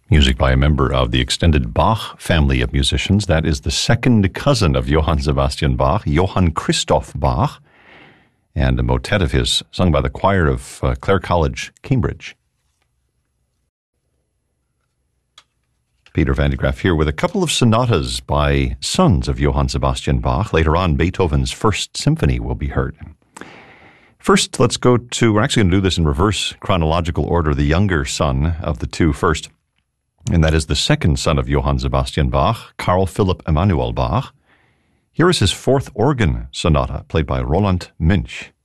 Music by a member of the extended Bach family of musicians. That is the second cousin of Johann Sebastian Bach, Johann Christoph Bach, and a motet of his sung by the choir of Clare College, Cambridge. Peter van de Graaff here with a couple of sonatas by sons of Johann Sebastian Bach. Later on, Beethoven's First Symphony will be heard. First, we're actually going to do this in reverse chronological order, the younger son of the two first. And that is the second son of Johann Sebastian Bach, Carl Philipp Emanuel Bach. Here is his fourth organ sonata, played by Roland Münch.